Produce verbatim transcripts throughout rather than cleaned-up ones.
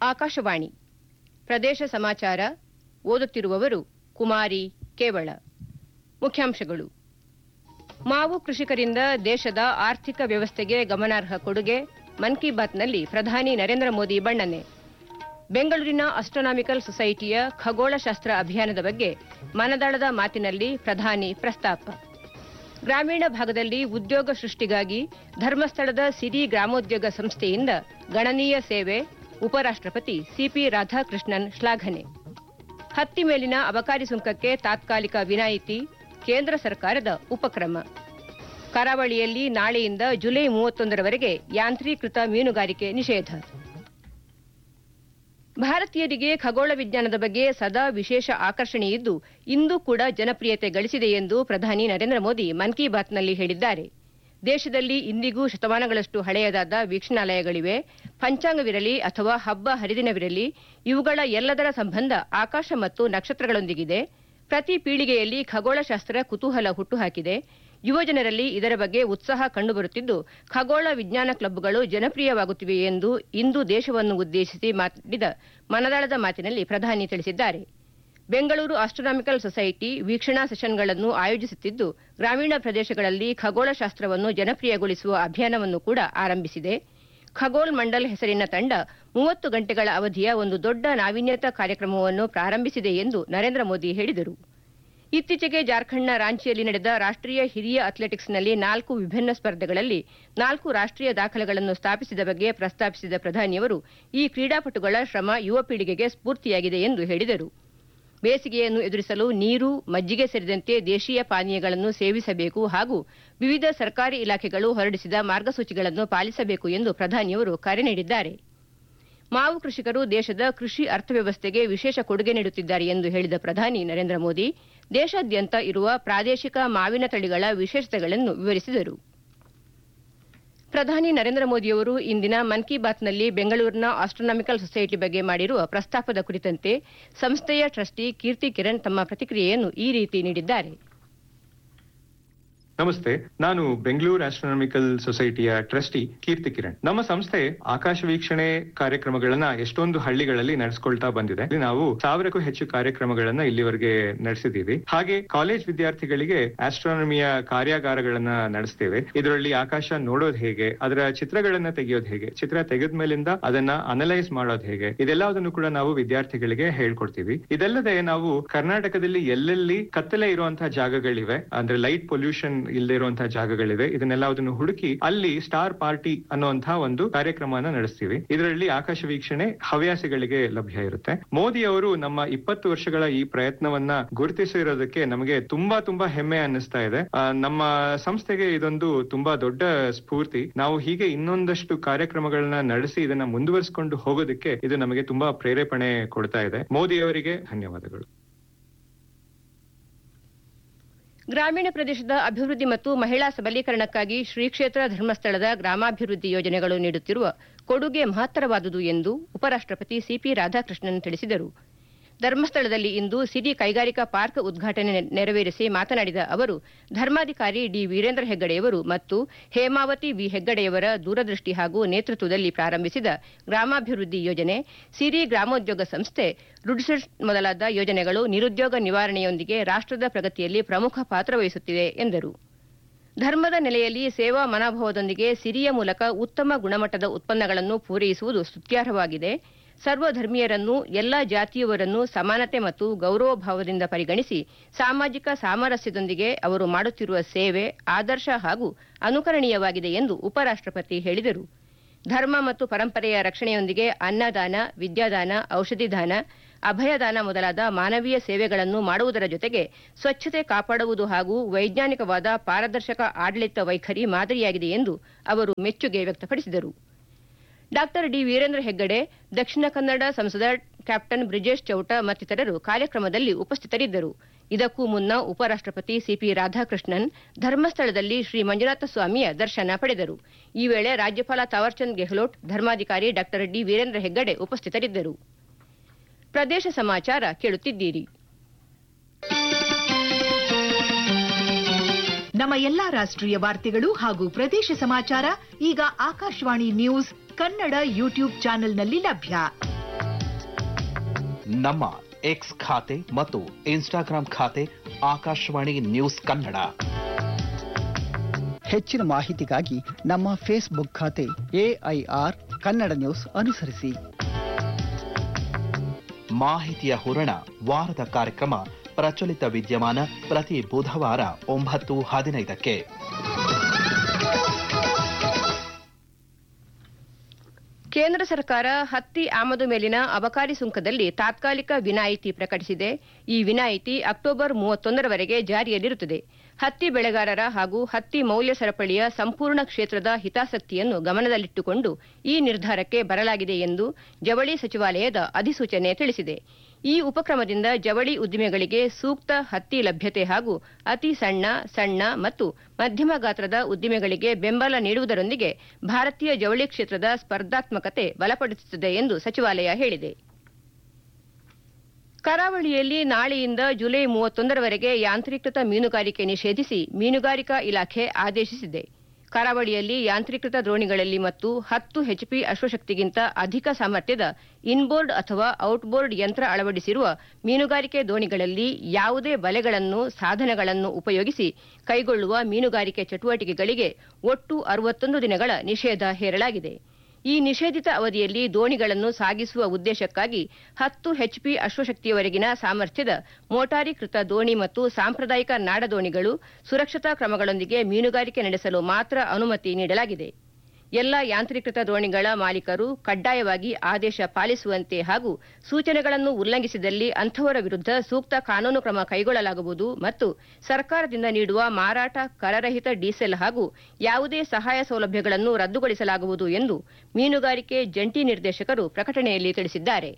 ಆಕಾಶವಾಣಿ ಪ್ರದೇಶ ಸಮಾಚಾರ ಓದುತ್ತಿರುವವರು ಕುಮಾರಿ ಕೇವಳ. ಮುಖ್ಯಾಂಶಗಳು. ಮಾವು ಕೃಷಿಕರಿಂದ ದೇಶದ ಆರ್ಥಿಕ ವ್ಯವಸ್ಥೆಗೆ ಗಮನಾರ್ಹ ಕೊಡುಗೆ, ಮನ್ ಕಿ ಬಾತ್ನಲ್ಲಿ ಪ್ರಧಾನಿ ನರೇಂದ್ರ ಮೋದಿ ಬಣ್ಣನೆ. ಬೆಂಗಳೂರಿನ ಆಸ್ಟ್ರೋನಾಮಿಕಲ್ ಸೊಸೈಟಿಯ ಖಗೋಳಶಾಸ್ತ್ರ ಅಭಿಯಾನದ ಬಗ್ಗೆ ಮನದಾಳದ ಮಾತಿನಲ್ಲಿ ಪ್ರಧಾನಿ ಪ್ರಸ್ತಾಪ. ಗ್ರಾಮೀಣ ಭಾಗದಲ್ಲಿ ಉದ್ಯೋಗ ಸೃಷ್ಟಿಗಾಗಿ ಧರ್ಮಸ್ಥಳದ ಸಿರಿ ಗ್ರಾಮೋದ್ಯೋಗ ಸಂಸ್ಥೆಯಿಂದ ಗಣನೀಯ ಸೇವೆ, ಉಪರಾಷ್ಟ್ರಪತಿ ಸಿಪಿ ರಾಧಾಕೃಷ್ಣನ್ ಶ್ಲಾಘನೆ. ಹತ್ತಿ ಮೇಲಿನ ಅಬಕಾರಿ ಸುಂಕಕ್ಕೆ ತಾತ್ಕಾಲಿಕ ವಿನಾಯಿತಿ, ಕೇಂದ್ರ ಸರ್ಕಾರದ ಉಪಕ್ರಮ. ಕರಾವಳಿಯಲ್ಲಿ ನಾಳೆಯಿಂದ ಜುಲೈ ಮೂವತ್ತೊಂದರವರೆಗೆ ಯಾಂತ್ರೀಕೃತ ಮೀನುಗಾರಿಕೆ ನಿಷೇಧ. ಭಾರತೀಯರಿಗೆ ಖಗೋಳ ವಿಜ್ಞಾನದ ಬಗ್ಗೆ ಸದಾ ವಿಶೇಷ ಆಕರ್ಷಣೆಯಿದ್ದು ಇಂದು ಕೂಡ ಜನಪ್ರಿಯತೆ ಗಳಿಸಿದೆ ಎಂದು ಪ್ರಧಾನಿ ನರೇಂದ್ರ ಮೋದಿ ಮನ್ ಕಿ ಬಾತ್ನಲ್ಲಿ ಹೇಳಿದ್ದಾರೆ. ದೇಶದಲ್ಲಿ ಇಂದಿಗೂ ಶತಮಾನಗಳಷ್ಟು ಹಳೆಯದಾದ ವೀಕ್ಷಣಾಲಯಗಳಿವೆ. ಪಂಚಾಂಗವಿರಲಿ ಅಥವಾ ಹಬ್ಬ ಹರಿದಿನವಿರಲಿ, ಇವುಗಳ ಎಲ್ಲದರ ಸಂಬಂಧ ಆಕಾಶ ಮತ್ತು ನಕ್ಷತ್ರಗಳೊಂದಿಗಿದೆ. ಪ್ರತಿ ಪೀಳಿಗೆಯಲ್ಲಿ ಖಗೋಳಶಾಸ್ತ್ರ ಕುತೂಹಲ ಹುಟ್ಟುಹಾಕಿದೆ. ಯುವಜನರಲ್ಲಿ ಇದರ ಬಗ್ಗೆ ಉತ್ಸಾಹ ಕಂಡುಬರುತ್ತಿದ್ದು ಖಗೋಳ ವಿಜ್ಞಾನ ಕ್ಲಬ್ಗಳು ಜನಪ್ರಿಯವಾಗುತ್ತಿವೆ ಎಂದು ಇಂದು ದೇಶವನ್ನು ಉದ್ದೇಶಿಸಿ ಮಾಡಿದ ಮನದಾಳದ ಮಾತಿನಲ್ಲಿ ಪ್ರಧಾನಿ ತಿಳಿಸಿದ್ದಾರೆ. ಬೆಂಗಳೂರು ಆಸ್ಟ್ರೋನಾಮಿಕಲ್ ಸೊಸೈಟಿ ವೀಕ್ಷಣಾ ಸೆಷನ್ಗಳನ್ನು ಆಯೋಜಿಸುತ್ತಿದ್ದು ಗ್ರಾಮೀಣ ಪ್ರದೇಶಗಳಲ್ಲಿ ಖಗೋಳಶಾಸ್ತ್ರವನ್ನು ಜನಪ್ರಿಯಗೊಳಿಸುವ ಅಭಿಯಾನವನ್ನು ಕೂಡ ಆರಂಭಿಸಿದೆ. ಖಗೋಲ್ ಮಂಡಲ್ ಹೆಸರಿನ ತಂಡ ಮೂವತ್ತು ಗಂಟೆಗಳ ಅವಧಿಯ ಒಂದು ದೊಡ್ಡ ನಾವೀನ್ಯತಾ ಕಾರ್ಯಕ್ರಮವನ್ನು ಪ್ರಾರಂಭಿಸಿದೆ ಎಂದು ನರೇಂದ್ರ ಮೋದಿ ಹೇಳಿದರು. ಇತ್ತೀಚೆಗೆ ಜಾರ್ಖಂಡ್ನ ರಾಂಚಿಯಲ್ಲಿ ನಡೆದ ರಾಷ್ಟೀಯ ಹಿರಿಯ ಅಥ್ಲೆಟಿಕ್ಸ್ನಲ್ಲಿ ನಾಲ್ಕು ವಿಭಿನ್ನ ಸ್ಪರ್ಧೆಗಳಲ್ಲಿ ನಾಲ್ಕು ರಾಷ್ಟೀಯ ದಾಖಲೆಗಳನ್ನು ಸ್ಥಾಪಿಸಿದ ಬಗ್ಗೆ ಪ್ರಸ್ತಾಪಿಸಿದ ಪ್ರಧಾನಿಯವರು ಈ ಕ್ರೀಡಾಪಟುಗಳ ಶ್ರಮ ಯುವ ಪೀಳಿಗೆಗೆ ಸ್ಫೂರ್ತಿಯಾಗಿದೆ ಎಂದು ಹೇಳಿದರು. ಬೇಸಿಗೆಯನ್ನು ಎದುರಿಸಲು ನೀರು, ಮಜ್ಜಿಗೆ ಸೇರಿದಂತೆ ದೇಶೀಯ ಪಾನೀಯಗಳನ್ನು ಸೇವಿಸಬೇಕು ಹಾಗೂ ವಿವಿಧ ಸರ್ಕಾರಿ ಇಲಾಖೆಗಳು ಹೊರಡಿಸಿದ ಮಾರ್ಗಸೂಚಿಗಳನ್ನು ಪಾಲಿಸಬೇಕು ಎಂದು ಪ್ರಧಾನಿಯವರು ಕರೆ ನೀಡಿದ್ದಾರೆ. ಮಾವು ಕೃಷಿಕರು ದೇಶದ ಕೃಷಿ ಅರ್ಥವ್ಯವಸ್ಥೆಗೆ ವಿಶೇಷ ಕೊಡುಗೆ ನೀಡುತ್ತಿದ್ದಾರೆ ಎಂದು ಹೇಳಿದ ಪ್ರಧಾನಿ ನರೇಂದ್ರ ಮೋದಿ ದೇಶಾದ್ಯಂತ ಇರುವ ಪ್ರಾದೇಶಿಕ ಮಾವಿನ ತಳಿಗಳ ವಿಶೇಷತೆಗಳನ್ನು ವಿವರಿಸಿದರು. ಪ್ರಧಾನಿ ನರೇಂದ್ರ ಮೋದಿಯವರು ಇಂದಿನ ಮನ್ ಕಿ ಬಾತ್ನಲ್ಲಿ ಬೆಂಗಳೂರಿನ ಆಸ್ಟ್ರೋನಾಮಿಕಲ್ ಸೊಸೈಟಿ ಬಗ್ಗೆ ಮಾಡಿರುವ ಪ್ರಸ್ತಾಪದ ಕುರಿತಂತೆ ಸಂಸ್ಥೆಯ ಟ್ರಸ್ಟಿ ಕೀರ್ತಿ ಕಿರಣ್ ತಮ್ಮ ಪ್ರತಿಕ್ರಿಯೆಯನ್ನು ಈ ರೀತಿ ನೀಡಿದ್ದಾರೆ. ನಮಸ್ತೆ, ನಾನು ಬೆಂಗಳೂರು ಆಸ್ಟ್ರೋನಾಮಿಕಲ್ ಸೊಸೈಟಿಯ ಟ್ರಸ್ಟಿ ಕೀರ್ತಿ ಕಿರಣ್. ನಮ್ಮ ಸಂಸ್ಥೆ ಆಕಾಶ ವೀಕ್ಷಣೆ ಕಾರ್ಯಕ್ರಮಗಳನ್ನ ಎಷ್ಟೊಂದು ಹಳ್ಳಿಗಳಲ್ಲಿ ನಡೆಸ್ಕೊಳ್ತಾ ಬಂದಿದೆ. ನಾವು ಸಾವಿರಕ್ಕೂ ಹೆಚ್ಚು ಕಾರ್ಯಕ್ರಮಗಳನ್ನ ಇಲ್ಲಿವರೆಗೆ ನಡೆಸಿದೀವಿ. ಹಾಗೆ ಕಾಲೇಜ್ ವಿದ್ಯಾರ್ಥಿಗಳಿಗೆ ಆಸ್ಟ್ರೋನಮಿಯ ಕಾರ್ಯಾಗಾರಗಳನ್ನ ನಡೆಸ್ತೇವೆ. ಇದರಲ್ಲಿ ಆಕಾಶ ನೋಡೋದು ಹೇಗೆ, ಅದರ ಚಿತ್ರಗಳನ್ನ ತೆಗೆಯೋದು ಹೇಗೆ, ಚಿತ್ರ ತೆಗೆದ ಮೇಲಿಂದ ಅದನ್ನ ಅನಲೈಸ್ ಮಾಡೋದು ಹೇಗೆ, ಇದೆಲ್ಲದನ್ನು ಕೂಡ ನಾವು ವಿದ್ಯಾರ್ಥಿಗಳಿಗೆ ಹೇಳ್ಕೊಡ್ತೀವಿ. ಇದಲ್ಲದೆ ನಾವು ಕರ್ನಾಟಕದಲ್ಲಿ ಎಲ್ಲೆಲ್ಲಿ ಕತ್ತಲೆ ಇರುವಂತಹ ಜಾಗಗಳಿವೆ, ಅಂದ್ರೆ ಲೈಟ್ ಪೊಲ್ಯೂಷನ್ ಇಲ್ಲದೆ ಇರುವಂತಹ ಜಾಗಗಳಿವೆ, ಇದನ್ನೆಲ್ಲದನ್ನು ಹುಡುಕಿ ಅಲ್ಲಿ ಸ್ಟಾರ್ ಪಾರ್ಟಿ ಅನ್ನುವಂತಹ ಒಂದು ಕಾರ್ಯಕ್ರಮನ ನಡೆಸ್ತೀವಿ. ಇದರಲ್ಲಿ ಆಕಾಶ ವೀಕ್ಷಣೆ ಹವ್ಯಾಸಿಗಳಿಗೆ ಲಭ್ಯ ಇರುತ್ತೆ. ಮೋದಿ ಅವರು ನಮ್ಮ ಇಪ್ಪತ್ತು ವರ್ಷಗಳ ಈ ಪ್ರಯತ್ನವನ್ನ ಗುರುತಿಸಿರೋದಕ್ಕೆ ನಮಗೆ ತುಂಬಾ ತುಂಬಾ ಹೆಮ್ಮೆ ಅನ್ನಿಸ್ತಾ ಇದೆ. ನಮ್ಮ ಸಂಸ್ಥೆಗೆ ಇದೊಂದು ತುಂಬಾ ದೊಡ್ಡ ಸ್ಫೂರ್ತಿ. ನಾವು ಹೀಗೆ ಇನ್ನೊಂದಷ್ಟು ಕಾರ್ಯಕ್ರಮಗಳನ್ನ ನಡೆಸಿ ಇದನ್ನ ಮುಂದುವರಿಸಿಕೊಂಡು ಹೋಗೋದಕ್ಕೆ ಇದು ನಮಗೆ ತುಂಬಾ ಪ್ರೇರೇಪಣೆ ಕೊಡ್ತಾ ಇದೆ. ಮೋದಿ ಅವರಿಗೆ ಧನ್ಯವಾದಗಳು. ಗ್ರಾಮೀಣ ಪ್ರದೇಶದ ಅಭಿವೃದ್ಧಿ ಮತ್ತು ಮಹಿಳಾ ಸಬಲೀಕರಣಕ್ಕಾಗಿ ಶ್ರೀ ಕ್ಷೇತ್ರ ಧರ್ಮಸ್ಥಳದ ಗ್ರಾಮಾಭಿವೃದ್ಧಿ ಯೋಜನೆಗಳು ನೀಡುತ್ತಿರುವ ಕೊಡುಗೆ ಮಹತ್ತರವಾದುದು ಎಂದು ಉಪರಾಷ್ಟ್ರಪತಿ ಸಿಪಿ ರಾಧಾಕೃಷ್ಣನ್ ತಿಳಿಸಿದರು. ಧರ್ಮಸ್ಥಳದಲ್ಲಿ ಇಂದು ಸಿರಿ ಕೈಗಾರಿಕಾ ಪಾರ್ಕ್ ಉದ್ಘಾಟನೆ ನೆರವೇರಿಸಿ ಮಾತನಾಡಿದ ಅವರು ಧರ್ಮಾಧಿಕಾರಿ ಡಿ ವೀರೇಂದ್ರ ಹೆಗ್ಗಡೆಯವರು ಮತ್ತು ಹೇಮಾವತಿ ವಿ ಹೆಗ್ಗಡೆಯವರ ದೂರದೃಷ್ಟಿ ಹಾಗೂ ನೇತೃತ್ವದಲ್ಲಿ ಪ್ರಾರಂಭಿಸಿದ ಗ್ರಾಮಾಭಿವೃದ್ಧಿ ಯೋಜನೆ, ಸಿರಿ ಗ್ರಾಮೋದ್ಯೋಗ ಸಂಸ್ಥೆ, ರುಡ್ಸೆಟ್ ಮೊದಲಾದ ಯೋಜನೆಗಳು ನಿರುದ್ಯೋಗ ನಿವಾರಣೆಯೊಂದಿಗೆ ರಾಷ್ಟ್ರದ ಪ್ರಗತಿಯಲ್ಲಿ ಪ್ರಮುಖ ಪಾತ್ರ ವಹಿಸುತ್ತಿವೆ ಎಂದರು. ಧರ್ಮದ ನೆಲೆಯಲ್ಲಿ ಸೇವಾ ಮನೋಭಾವದೊಂದಿಗೆ ಸಿರಿಯ ಮೂಲಕ ಉತ್ತಮ ಗುಣಮಟ್ಟದ ಉತ್ಪನ್ನಗಳನ್ನು ಪೂರೈಸುವುದು ಸ್ತುತ್ಯಾರ್ಹವಾಗಿದೆ. ಸರ್ವಧರ್ಮೀಯರನ್ನು, ಎಲ್ಲಾ ಜಾತಿಯವರನ್ನು ಸಮಾನತೆ ಮತ್ತು ಗೌರವ ಭಾವದಿಂದ ಪರಿಗಣಿಸಿ ಸಾಮಾಜಿಕ ಸಾಮರಸ್ಯದೊಂದಿಗೆ ಅವರು ಮಾಡುತ್ತಿರುವ ಸೇವೆ ಆದರ್ಶ ಹಾಗೂ ಅನುಕರಣೀಯವಾಗಿದೆ ಎಂದು ಉಪರಾಷ್ಟ್ರಪತಿ ಹೇಳಿದರು. ಧರ್ಮ ಮತ್ತು ಪರಂಪರೆಯ ರಕ್ಷಣೆಯೊಂದಿಗೆ ಅನ್ನದಾನ, ವಿದ್ಯಾದಾನ, ಔಷಧಿದಾನ, ಅಭಯದಾನ ಮೊದಲಾದ ಮಾನವೀಯ ಸೇವೆಗಳನ್ನು ಮಾಡುವುದರ ಜೊತೆಗೆ ಸ್ವಚ್ಛತೆ ಕಾಪಾಡುವುದು ಹಾಗೂ ವೈಜ್ಞಾನಿಕವಾದ ಪಾರದರ್ಶಕ ಆಡಳಿತ ವೈಖರಿ ಮಾದರಿಯಾಗಿದೆ ಎಂದು ಅವರು ಮೆಚ್ಚುಗೆ ವ್ಯಕ್ತಪಡಿಸಿದರು. ಡಾಕ್ಟರ್ ಡಿ ವೀರೇಂದ್ರ ಹೆಗ್ಗಡೆ, ದಕ್ಷಿಣ ಕನ್ನಡ ಸಂಸದ ಕ್ಯಾಪ್ಟನ್ ಬ್ರಿಜೇಶ್ ಚೌಟ ಮತ್ತಿತರರು ಕಾರ್ಯಕ್ರಮದಲ್ಲಿ ಉಪಸ್ಥಿತರಿದ್ದರು. ಇದಕ್ಕೂ ಮುನ್ನ ಉಪರಾಷ್ಟ್ರಪತಿ ಸಿಪಿ ರಾಧಾಕೃಷ್ಣನ್ ಧರ್ಮಸ್ಥಳದಲ್ಲಿ ಶ್ರೀ ಮಂಜುನಾಥ ಸ್ವಾಮಿಯ ದರ್ಶನ ಪಡೆದರು. ಈ ವೇಳೆ ರಾಜ್ಯಪಾಲ ತಾವರ್ಚಂದ್ ಗೆಹ್ಲೋಟ್, ಧರ್ಮಾಧಿಕಾರಿ ಡಾಕ್ಟರ್ ಡಿ ವೀರೇಂದ್ರ ಹೆಗ್ಗಡೆ ಉಪಸ್ಥಿತರಿದ್ದರು. ಪ್ರದೇಶ ಸಮಾಚಾರ ಕೇಳುತ್ತಿದ್ದೀರಿ. ನಮ್ಮ ಎಲ್ಲಾ ರಾಷ್ಟ್ರೀಯ ವಾರ್ತೆಗಳು ಹಾಗೂ ಪ್ರದೇಶ ಸಮಾಚಾರ ಈಗ ಆಕಾಶವಾಣಿ ನ್ಯೂಸ್ ಕನ್ನಡ ಯೂಟ್ಯೂಬ್ ಚಾನೆಲ್ನಲ್ಲಿ ಲಭ್ಯ. ನಮ್ಮ ಎಕ್ಸ್ ಖಾತೆ ಮತ್ತು ಇನ್ಸ್ಟಾಗ್ರಾಂ ಖಾತೆ ಆಕಾಶವಾಣಿ ನ್ಯೂಸ್ ಕನ್ನಡ. ಹೆಚ್ಚಿನ ಮಾಹಿತಿಗಾಗಿ ನಮ್ಮ ಫೇಸ್ಬುಕ್ ಖಾತೆ ಎಐಆರ್ ಕನ್ನಡ ನ್ಯೂಸ್ ಅನುಸರಿಸಿ. ಮಾಹಿತಿಯ ಹೂರಣ ವಾರದ ಕಾರ್ಯಕ್ರಮ ಪ್ರಚಲಿತ ವಿದ್ಯಮಾನ ಪ್ರತಿ ಬುಧವಾರ ಒಂಬತ್ತು ಹದಿನೈದಕ್ಕೆ. ಕೇಂದ್ರ ಸರ್ಕಾರ ಹತ್ತಿ ಆಮದು ಮೇಲಿನ ಅಬಕಾರಿ ಸುಂಕದಲ್ಲಿ ತಾತ್ಕಾಲಿಕ ವಿನಾಯಿತಿ ಪ್ರಕಟಿಸಿದೆ. ಈ ವಿನಾಯಿತಿ ಅಕ್ಟೋಬರ್ ಮೂವತ್ತೊಂದರವರೆಗೆ ಜಾರಿಯಲ್ಲಿರುತ್ತದೆ. ಹತ್ತಿ ಬೆಳೆಗಾರರ ಹಾಗೂ ಹತ್ತಿ ಮೌಲ್ಯ ಸರಪಳಿಯ ಸಂಪೂರ್ಣ ಕ್ಷೇತ್ರದ ಹಿತಾಸಕ್ತಿಯನ್ನು ಗಮನದಲ್ಲಿಟ್ಟುಕೊಂಡು ಈ ನಿರ್ಧಾರಕ್ಕೆ ಬರಲಾಗಿದೆ ಎಂದು ಜವಳಿ ಸಚಿವಾಲಯದ ಅಧಿಸೂಚನೆ ತಿಳಿಸಿದೆ. ಈ ಉಪಕ್ರಮದಿಂದ ಜವಳಿ ಉದ್ದಿಮೆಗಳಿಗೆ ಸೂಕ್ತ ಹತ್ತಿ ಲಭ್ಯತೆ ಹಾಗೂ ಅತಿ ಸಣ್ಣ, ಸಣ್ಣ ಮತ್ತು ಮಧ್ಯಮ ಗಾತ್ರದ ಉದ್ದಿಮೆಗಳಿಗೆ ಬೆಂಬಲ ನೀಡುವುದರೊಂದಿಗೆ ಭಾರತೀಯ ಜವಳಿ ಕ್ಷೇತ್ರದ ಸ್ಪರ್ಧಾತ್ಮಕತೆ ಬಲಪಡಿಸುತ್ತದೆ ಎಂದು ಸಚಿವಾಲಯ ಹೇಳಿದೆ. ಕರಾವಳಿಯಲ್ಲಿ ನಾಳೆಯಿಂದ ಜುಲೈ ಮೂವತ್ತೊಂದರವರೆಗೆ ಯಾಂತ್ರೀಕೃತ ಮೀನುಗಾರಿಕೆ ನಿಷೇಧಿಸಿ ಮೀನುಗಾರಿಕಾ ಇಲಾಖೆ ಆದೇಶಿಸಿದೆ. ಕರಾವಳಿಯಲ್ಲಿ ಯಾಂತ್ರೀಕೃತ ದೋಣಿಗಳಲ್ಲಿ ಮತ್ತು ಹತ್ತು ಎಚ್ಪಿ ಅಶ್ವಶಕ್ತಿಗಿಂತ ಅಧಿಕ ಸಾಮರ್ಥ್ಯದ ಇನ್ಬೋರ್ಡ್ ಅಥವಾ ಔಟ್ಬೋರ್ಡ್ ಯಂತ್ರ ಅಳವಡಿಸಿರುವ ಮೀನುಗಾರಿಕೆ ದೋಣಿಗಳಲ್ಲಿ ಯಾವುದೇ ಬಲೆಗಳನ್ನು, ಸಾಧನಗಳನ್ನು ಉಪಯೋಗಿಸಿ ಕೈಗೊಳ್ಳುವ ಮೀನುಗಾರಿಕೆ ಚಟುವಟಿಕೆಗಳಿಗೆ ಒಟ್ಟು ಅರವತ್ತೊಂದು ದಿನಗಳ ನಿಷೇಧ ಹೇರಲಾಗಿದೆ. ಈ ನಿಷೇಧಿತ ಅವಧಿಯಲ್ಲಿ ದೋಣಿಗಳನ್ನು ಸಾಗಿಸುವ ಉದ್ದೇಶಕ್ಕಾಗಿ ಹತ್ತು ಎಚ್ಪಿ ಅಶ್ವಶಕ್ತಿಯವರೆಗಿನ ಸಾಮರ್ಥ್ಯದ ಮೋಟಾರೀಕೃತ ದೋಣಿ ಮತ್ತು ಸಾಂಪ್ರದಾಯಿಕ ನಾಡದೋಣಿಗಳು ಸುರಕ್ಷತಾ ಕ್ರಮಗಳೊಂದಿಗೆ ಮೀನುಗಾರಿಕೆ ನಡೆಸಲು ಮಾತ್ರ ಅನುಮತಿ ನೀಡಲಾಗಿದೆ. ಎಲ್ಲ ಯಾಂತ್ರೀಕೃತ ದೋಣಿಗಳ ಮಾಲೀಕರು ಕಡ್ಡಾಯವಾಗಿ ಆದೇಶ ಪಾಲಿಸುವಂತೆ ಹಾಗೂ ಸೂಚನೆಗಳನ್ನು ಉಲ್ಲಂಘಿಸಿದಲ್ಲಿ ಅಂಥವರ ವಿರುದ್ಧ ಸೂಕ್ತ ಕಾನೂನು ಕ್ರಮ ಕೈಗೊಳ್ಳಲಾಗುವುದು ಮತ್ತು ಸರ್ಕಾರದಿಂದ ನೀಡುವ ಮಾರಾಟ, ಕರರಹಿತ ಡೀಸೆಲ್ ಹಾಗೂ ಯಾವುದೇ ಸಹಾಯ ಸೌಲಭ್ಯಗಳನ್ನು ರದ್ದುಗೊಳಿಸಲಾಗುವುದು ಎಂದು ಮೀನುಗಾರಿಕೆ ಜಂಟಿ ನಿರ್ದೇಶಕರು ಪ್ರಕಟಣೆಯಲ್ಲಿ ತಿಳಿಸಿದ್ದಾರೆ.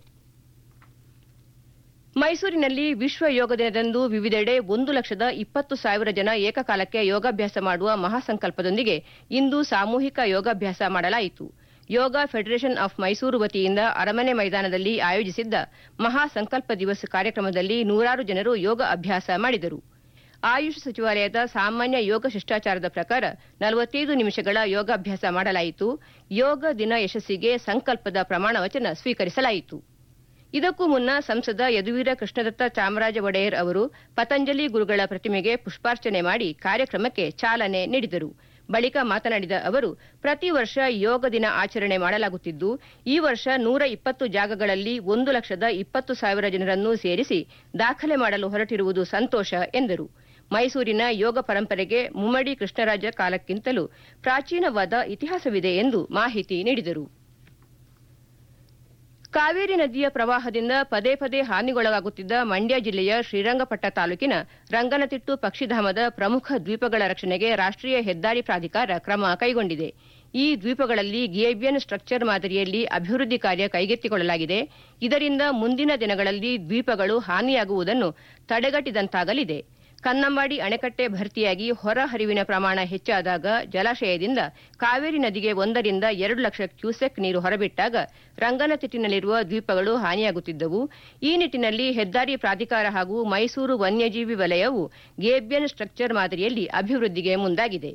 ಮೈಸೂರಿನಲ್ಲಿ ವಿಶ್ವ ಯೋಗ ದಿನದಂದು ವಿವಿಧೆಡೆ ಒಂದು ಲಕ್ಷದ ಇಪ್ಪತ್ತು ಸಾವಿರ ಜನ ಏಕಕಾಲಕ್ಕೆ ಯೋಗಾಭ್ಯಾಸ ಮಾಡುವ ಮಹಾಸಂಕಲ್ಪದೊಂದಿಗೆ ಇಂದು ಸಾಮೂಹಿಕ ಯೋಗಾಭ್ಯಾಸ ಮಾಡಲಾಯಿತು. ಯೋಗ ಫೆಡರೇಷನ್ ಆಫ್ ಮೈಸೂರು ವತಿಯಿಂದ ಅರಮನೆ ಮೈದಾನದಲ್ಲಿ ಆಯೋಜಿಸಿದ್ದ ಮಹಾಸಂಕಲ್ಪ ದಿವಸ್ ಕಾರ್ಯಕ್ರಮದಲ್ಲಿ ನೂರಾರು ಜನರು ಯೋಗ ಅಭ್ಯಾಸ ಮಾಡಿದರು. ಆಯುಷ್ ಸಚಿವಾಲಯದ ಸಾಮಾನ್ಯ ಯೋಗ ಶಿಷ್ಟಾಚಾರದ ಪ್ರಕಾರ ನಲವತ್ತೈದು ನಿಮಿಷಗಳ ಯೋಗಾಭ್ಯಾಸ ಮಾಡಲಾಯಿತು. ಯೋಗ ದಿನ ಯಶಸ್ಸಿಗೆ ಸಂಕಲ್ಪದ ಪ್ರಮಾಣ ವಚನ ಸ್ವೀಕರಿಸಲಾಯಿತು. ಇದಕ್ಕೂ ಮುನ್ನ ಸಂಸದ ಯದುವೀರ ಕೃಷ್ಣದತ್ತ ಚಾಮರಾಜ ಒಡೆಯರ್ ಅವರು ಪತಂಜಲಿ ಗುರುಗಳ ಪ್ರತಿಮೆಗೆ ಪುಷ್ಪಾರ್ಚನೆ ಮಾಡಿ ಕಾರ್ಯಕ್ರಮಕ್ಕೆ ಚಾಲನೆ ನೀಡಿದರು. ಬಳಿಕ ಮಾತನಾಡಿದ ಅವರು, ಪ್ರತಿ ವರ್ಷ ಯೋಗ ದಿನ ಆಚರಣೆ ಮಾಡಲಾಗುತ್ತಿದ್ದು, ಈ ವರ್ಷ ನೂರ ಇಪ್ಪತ್ತು ಜಾಗಗಳಲ್ಲಿ ಒಂದು ಲಕ್ಷದ ಇಪ್ಪತ್ತು ಸಾವಿರ ಜನರನ್ನು ಸೇರಿಸಿ ದಾಖಲೆ ಮಾಡಲು ಹೊರಟಿರುವುದು ಸಂತೋಷ ಎಂದರು. ಮೈಸೂರಿನ ಯೋಗ ಪರಂಪರೆಗೆ ಮುಮ್ಮಡಿ ಕೃಷ್ಣರಾಜ ಕಾಲಕ್ಕಿಂತಲೂ ಪ್ರಾಚೀನವಾದ ಇತಿಹಾಸವಿದೆ ಎಂದು ಮಾಹಿತಿ ನೀಡಿದರು. ಕಾವೇರಿ ನದಿಯ ಪ್ರವಾಹದಿಂದ ಪದೇ ಪದೇ ಹಾನಿಗೊಳಗಾಗುತ್ತಿದ್ದ ಮಂಡ್ಯ ಜಿಲ್ಲೆಯ ಶ್ರೀರಂಗಪಟ್ಟ ತಾಲೂಕಿನ ರಂಗನತಿಟ್ಟು ಪಕ್ಷಿಧಾಮದ ಪ್ರಮುಖ ದ್ವೀಪಗಳ ರಕ್ಷಣೆಗೆ ರಾಷ್ಟ್ರೀಯ ಹೆದ್ದಾರಿ ಪ್ರಾಧಿಕಾರ ಕ್ರಮ ಕೈಗೊಂಡಿದೆ. ಈ ದ್ವೀಪಗಳಲ್ಲಿ ಗೇಬಿಯನ್ ಸ್ಟ್ರಕ್ಚರ್ ಮಾದರಿಯಲ್ಲಿ ಅಭಿವೃದ್ಧಿ ಕಾರ್ಯ ಕೈಗೆತ್ತಿಕೊಳ್ಳಲಾಗಿದೆ. ಇದರಿಂದ ಮುಂದಿನ ದಿನಗಳಲ್ಲಿ ದ್ವೀಪಗಳು ಹಾನಿಯಾಗುವುದನ್ನು ತಡೆಗಟ್ಟಿದಂತಾಗಲಿದೆ. ಕನ್ನಂಬಾಡಿ ಅಣೆಕಟ್ಟೆ ಭರ್ತಿಯಾಗಿ ಹೊರ ಹರಿವಿನ ಪ್ರಮಾಣ ಹೆಚ್ಚಾದಾಗ ಜಲಾಶಯದಿಂದ ಕಾವೇರಿ ನದಿಗೆ ಒಂದರಿಂದ ಎರಡು ಲಕ್ಷ ಕ್ಯೂಸೆಕ್ ನೀರು ಹೊರಬಿಟ್ಟಾಗ ರಂಗನತಿಟ್ಟಿನಲ್ಲಿರುವ ದ್ವೀಪಗಳು ಹಾನಿಯಾಗುತ್ತಿದ್ದವು. ಈ ನಿಟ್ಟಿನಲ್ಲಿ ಹೆದ್ದಾರಿ ಪ್ರಾಧಿಕಾರ ಹಾಗೂ ಮೈಸೂರು ವನ್ಯಜೀವಿ ವಲಯವು ಗೇಬಿಯನ್ ಸ್ಟ್ರಕ್ಚರ್ ಮಾದರಿಯಲ್ಲಿ ಅಭಿವೃದ್ಧಿಗೆ ಮುಂದಾಗಿದೆ.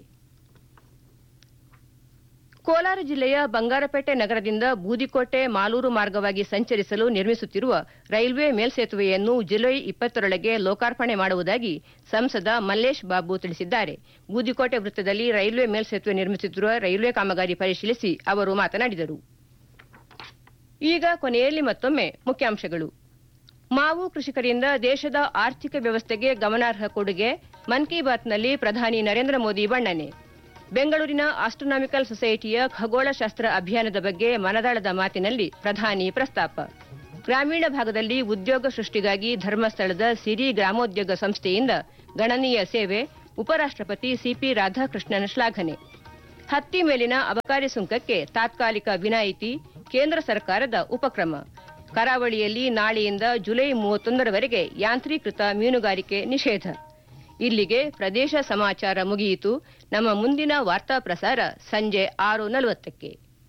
ಕೋಲಾರ ಜಿಲ್ಲೆಯ ಬಂಗಾರಪೇಟೆ ನಗರದಿಂದ ಬೂದಿಕೋಟೆ ಮಾಲೂರು ಮಾರ್ಗವಾಗಿ ಸಂಚರಿಸಲು ನಿರ್ಮಿಸುತ್ತಿರುವ ರೈಲ್ವೆ ಮೇಲ್ಸೇತುವೆಯನ್ನು ಜುಲೈ ಇಪ್ಪತ್ತರೊಳಗೆ ಲೋಕಾರ್ಪಣೆ ಮಾಡುವುದಾಗಿ ಸಂಸದ ಮಲ್ಲೇಶ್ ಬಾಬು ತಿಳಿಸಿದ್ದಾರೆ. ಬೂದಿಕೋಟೆ ವೃತ್ತದಲ್ಲಿ ರೈಲ್ವೆ ಮೇಲ್ಸೇತುವೆ ನಿರ್ಮಿಸುತ್ತಿರುವ ರೈಲ್ವೆ ಕಾಮಗಾರಿ ಪರಿಶೀಲಿಸಿ ಅವರು ಮಾತನಾಡಿದರು. ಈಗ ಕೊನೆಯಲ್ಲಿ ಮತ್ತೊಮ್ಮೆ ಮುಖ್ಯಾಂಶಗಳು. ಮಾವು ಕೃಷಿಕರಿಂದ ದೇಶದ ಆರ್ಥಿಕ ವ್ಯವಸ್ಥೆಗೆ ಗಮನಾರ್ಹ ಕೊಡುಗೆ, ಮನ್ ಕಿ ಬಾತ್ನಲ್ಲಿ ಪ್ರಧಾನಿ ನರೇಂದ್ರ ಮೋದಿ ಬಣ್ಣನೆ. ಬೆಂಗಳೂರಿನ ಆಸ್ಟ್ರೋನಾಮಿಕಲ್ ಸೊಸೈಟಿಯ ಖಗೋಳಶಾಸ್ತ್ರ ಅಭಿಯಾನದ ಬಗ್ಗೆ ಮನದಾಳದ ಮಾತಿನಲ್ಲಿ ಪ್ರಧಾನಿ ಪ್ರಸ್ತಾಪ. ಗ್ರಾಮೀಣ ಭಾಗದಲ್ಲಿ ಉದ್ಯೋಗ ಸೃಷ್ಟಿಗಾಗಿ ಧರ್ಮಸ್ಥಳದ ಸಿರಿ ಗ್ರಾಮೋದ್ಯೋಗ ಸಂಸ್ಥೆಯಿಂದ ಗಣನೀಯ ಸೇವೆ, ಉಪರಾಷ್ಟ್ರಪತಿ ಸಿಪಿ ರಾಧಾಕೃಷ್ಣನ್ ಶ್ಲಾಘನೆ. ಹತ್ತಿ ಮೇಲಿನ ಅಬಕಾರಿ ಸುಂಕಕ್ಕೆ ತಾತ್ಕಾಲಿಕ ವಿನಾಯಿತಿ, ಕೇಂದ್ರ ಸರ್ಕಾರದ ಉಪಕ್ರಮ. ಕರಾವಳಿಯಲ್ಲಿ ನಾಳೆಯಿಂದ ಜುಲೈ ಮೂವತ್ತೊಂದರವರೆಗೆ ಯಾಂತ್ರೀಕೃತ ಮೀನುಗಾರಿಕೆ ನಿಷೇಧ. ಇಲ್ಲಿಗೆ ಪ್ರದೇಶ ಸಮಾಚಾರ ಮುಗಿಯಿತು. ನಮ್ಮ ಮುಂದಿನ ವಾರ್ತಾ ಪ್ರಸಾರ ಸಂಜೆ ಆರು ನಲವತ್ತಕ್ಕೆ.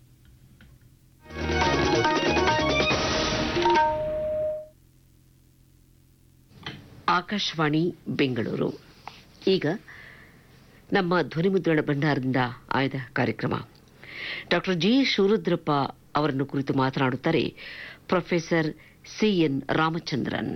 ಆಕಾಶವಾಣಿ ಬೆಂಗಳೂರು. ಈಗ ನಮ್ಮ ಧ್ವನಿಮುದ್ರಣ ಭಂಡಾರದಿಂದ ಆಯ್ದ ಕಾರ್ಯಕ್ರಮ. ಡಾಕ್ಟರ್ ಜಿ ಶಿವರುದ್ರಪ್ಪ ಅವರನ್ನು ಕುರಿತು ಮಾತನಾಡುತ್ತಾರೆ ಪ್ರೊಫೆಸರ್ ಸಿಎನ್ ರಾಮಚಂದ್ರನ್.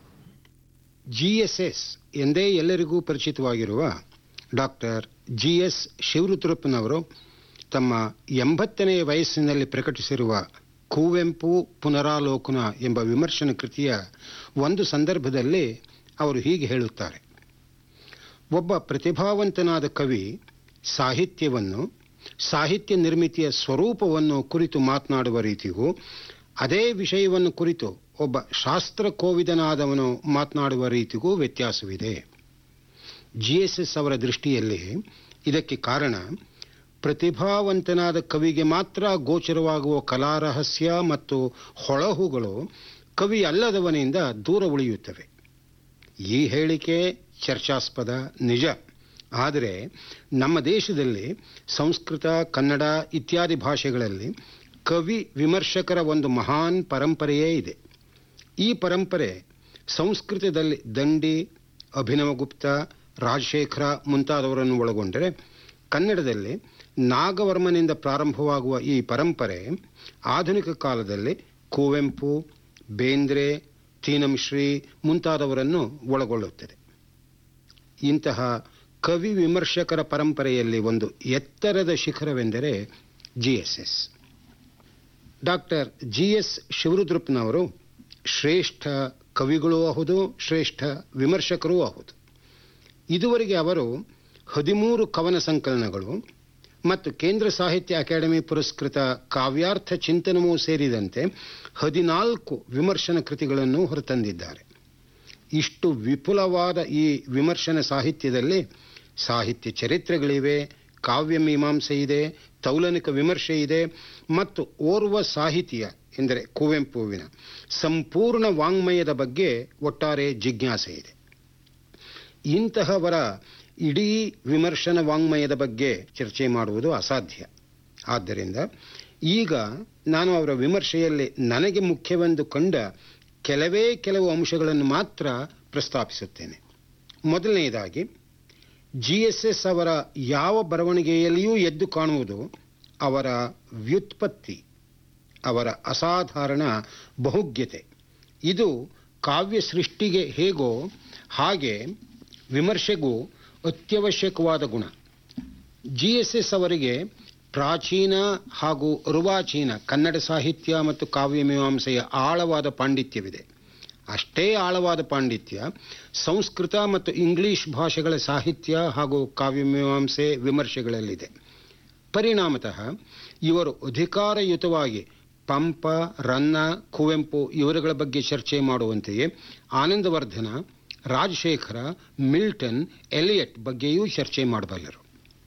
ಜಿಎಸ್ಎಸ್ ಎಂದೇ ಎಲ್ಲರಿಗೂ ಪರಿಚಿತವಾಗಿರುವ ಡಾಕ್ಟರ್ ಜಿಎಸ್ ಶಿವರುದ್ರಪ್ಪನವರು ತಮ್ಮ ಎಂಬತ್ತನೇ ವಯಸ್ಸಿನಲ್ಲಿ ಪ್ರಕಟಿಸಿರುವ ಕುವೆಂಪು ಪುನರಾಲೋಕನ ಎಂಬ ವಿಮರ್ಶನ ಕೃತಿಯ ಒಂದು ಸಂದರ್ಭದಲ್ಲಿ ಅವರು ಹೀಗೆ ಹೇಳುತ್ತಾರೆ: ಒಬ್ಬ ಪ್ರತಿಭಾವಂತನಾದ ಕವಿ ಸಾಹಿತ್ಯವನ್ನು, ಸಾಹಿತ್ಯ ನಿರ್ಮಿತಿಯ ಸ್ವರೂಪವನ್ನು ಕುರಿತು ಮಾತನಾಡುವ ರೀತಿಗೂ ಅದೇ ವಿಷಯವನ್ನು ಕುರಿತು ಒಬ್ಬ ಶಾಸ್ತ್ರಕೋವಿದನಾದವನು ಮಾತನಾಡುವ ರೀತಿಗೂ ವ್ಯತ್ಯಾಸವಿದೆ. ಜಿಎಸ್ಎಸ್ ಅವರ ದೃಷ್ಟಿಯಲ್ಲಿ ಇದಕ್ಕೆ ಕಾರಣ ಪ್ರತಿಭಾವಂತನಾದ ಕವಿಗೆ ಮಾತ್ರ ಗೋಚರವಾಗುವ ಕಲಾರಹಸ್ಯ ಮತ್ತು ಹೊಳಹುಗಳು ಕವಿ ಅಲ್ಲದವನಿಂದ ದೂರ ಉಳಿಯುತ್ತವೆ. ಈ ಹೇಳಿಕೆ ಚರ್ಚಾಸ್ಪದ, ನಿಜ. ಆದರೆ ನಮ್ಮ ದೇಶದಲ್ಲಿ ಸಂಸ್ಕೃತ, ಕನ್ನಡ ಇತ್ಯಾದಿ ಭಾಷೆಗಳಲ್ಲಿ ಕವಿ ವಿಮರ್ಶಕರ ಒಂದು ಮಹಾನ್ ಪರಂಪರೆಯೇ ಇದೆ. ಈ ಪರಂಪರೆ ಸಂಸ್ಕೃತದಲ್ಲಿ ದಂಡಿ, ಅಭಿನವಗುಪ್ತ, ರಾಜಶೇಖರ ಮುಂತಾದವರನ್ನು ಒಳಗೊಂಡರೆ, ಕನ್ನಡದಲ್ಲಿ ನಾಗವರ್ಮನಿಂದ ಪ್ರಾರಂಭವಾಗುವ ಈ ಪರಂಪರೆ ಆಧುನಿಕ ಕಾಲದಲ್ಲಿ ಕುವೆಂಪು, ಬೇಂದ್ರೆ, ತೀನಂಶ್ರೀ ಮುಂತಾದವರನ್ನು ಒಳಗೊಳ್ಳುತ್ತದೆ. ಇಂತಹ ಕವಿ ವಿಮರ್ಶಕರ ಪರಂಪರೆಯಲ್ಲಿ ಒಂದು ಎತ್ತರದ ಶಿಖರವೆಂದರೆ ಜಿಎಸ್ಎಸ್. ಡಾಕ್ಟರ್ ಜಿಎಸ್ ಶಿವರುದ್ರಪ್ಪನವರು ಶ್ರೇಷ್ಠ ಕವಿಗಳೂ ಹೌದು, ಶ್ರೇಷ್ಠ ವಿಮರ್ಶಕರೂ ಹೌದು. ಇದುವರೆಗೆ ಅವರು ಹದಿಮೂರು ಕವನ ಸಂಕಲನಗಳು ಮತ್ತು ಕೇಂದ್ರ ಸಾಹಿತ್ಯ ಅಕಾಡೆಮಿ ಪುರಸ್ಕೃತ ಕಾವ್ಯಾರ್ಥ ಚಿಂತನವೂ ಸೇರಿದಂತೆ ಹದಿನಾಲ್ಕು ವಿಮರ್ಶನ ಕೃತಿಗಳನ್ನು ಹೊರತಂದಿದ್ದಾರೆ. ಇಷ್ಟು ವಿಪುಲವಾದ ಈ ವಿಮರ್ಶನ ಸಾಹಿತ್ಯದಲ್ಲಿ ಸಾಹಿತ್ಯ ಚರಿತ್ರೆಗಳಿವೆ, ಕಾವ್ಯ ಮೀಮಾಂಸೆ ಇದೆ, ತೌಲನಿಕ ವಿಮರ್ಶೆ ಇದೆ ಮತ್ತು ಓರ್ವ ಸಾಹಿತಿಯ ಎಂದರೆ ಕುವೆಂಪುವಿನ ಸಂಪೂರ್ಣ ವಾಂಗ್ಮಯದ ಬಗ್ಗೆ ಒಟ್ಟಾರೆ ಜಿಜ್ಞಾಸೆ ಇದೆ. ಇಂತಹವರ ಇಡೀ ವಿಮರ್ಶನ ವಾಂಗ್ಮಯದ ಬಗ್ಗೆ ಚರ್ಚೆ ಮಾಡುವುದು ಅಸಾಧ್ಯ. ಆದ್ದರಿಂದ ಈಗ ನಾನು ಅವರ ವಿಮರ್ಶೆಯಲ್ಲಿ ನನಗೆ ಮುಖ್ಯವೆಂದು ಕಂಡ ಕೆಲವೇ ಕೆಲವು ಅಂಶಗಳನ್ನು ಮಾತ್ರ ಪ್ರಸ್ತಾಪಿಸುತ್ತೇನೆ. ಮೊದಲನೆಯದಾಗಿ, ಜಿಎಸ್ಎಸ್ ಅವರ ಯಾವ ಬರವಣಿಗೆಯಲ್ಲಿಯೂ ಎದ್ದು ಕಾಣುವುದು ಅವರ ವ್ಯುತ್ಪತ್ತಿ, ಅವರ ಅಸಾಧಾರಣ ಬಹುಜ್ಞತೆ. ಇದು ಕಾವ್ಯ ಸೃಷ್ಟಿಗೆ ಹೇಗೋ ಹಾಗೆ ವಿಮರ್ಶೆಗೂ ಅತ್ಯವಶ್ಯಕವಾದ ಗುಣ. ಜಿಎಸ್ಎಸ್ ಅವರಿಗೆ ಪ್ರಾಚೀನ ಹಾಗೂ ಅರ್ವಾಚೀನ ಕನ್ನಡ ಸಾಹಿತ್ಯ ಮತ್ತು ಕಾವ್ಯ ಮೀಮಾಂಸೆಯ ಆಳವಾದ ಪಾಂಡಿತ್ಯವಿದೆ. ಅಷ್ಟೇ ಆಳವಾದ ಪಾಂಡಿತ್ಯ ಸಂಸ್ಕೃತ ಮತ್ತು ಇಂಗ್ಲಿಷ್ ಭಾಷೆಗಳ ಸಾಹಿತ್ಯ ಹಾಗೂ ಕಾವ್ಯ ಮೀಮಾಂಸೆ ವಿಮರ್ಶೆಗಳಲ್ಲಿದೆ. ಪರಿಣಾಮತಃ ಇವರು ಅಧಿಕಾರಯುತವಾಗಿ ಪಂಪ, ರನ್ನ, ಕುವೆಂಪು ಇವರುಗಳ ಬಗ್ಗೆ ಚರ್ಚೆ ಮಾಡುವಂತೆಯೇ ಆನಂದವರ್ಧನ, ರಾಜಶೇಖರ, ಮಿಲ್ಟನ್, ಎಲಿಯಟ್ ಬಗ್ಗೆಯೂ ಚರ್ಚೆ ಮಾಡಬಲ್ಲರು.